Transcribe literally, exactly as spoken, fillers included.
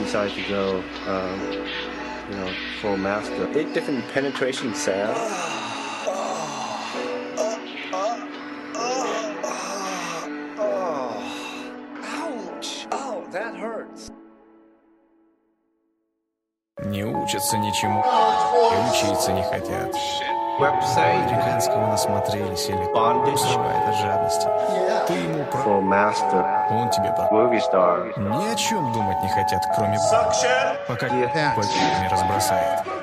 decided to go, um, you know, full master. Eight different penetration sounds. Ouch! Oh, that hurts. Не учатся ничему и учиться не хотят. Американского насмотрелись или срывает от жадности. Ты ему про... Full master. Он тебе про... Movie star. Ни о чем думать не хотят, кроме... Пока Yeah. пальцами не разбросает.